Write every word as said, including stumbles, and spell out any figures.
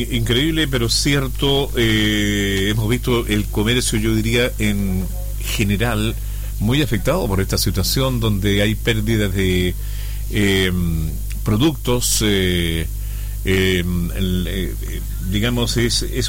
increíble, pero cierto. Eh, hemos visto el comercio, yo diría, en general, muy afectado por esta situación donde hay pérdidas de eh, productos. Eh, eh, el, eh, digamos, es, es